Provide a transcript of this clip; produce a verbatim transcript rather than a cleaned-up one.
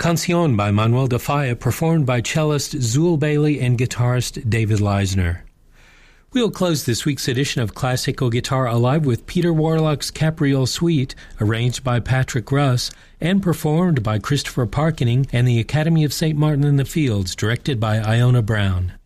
Canción by Manuel de Falla, performed by cellist Zool Bailey and guitarist David Leisner. We'll close this week's edition of Classical Guitar Alive with Peter Warlock's Capriole Suite, arranged by Patrick Russ and performed by Christopher Parkening and the Academy of Saint Martin in the Fields, directed by Iona Brown.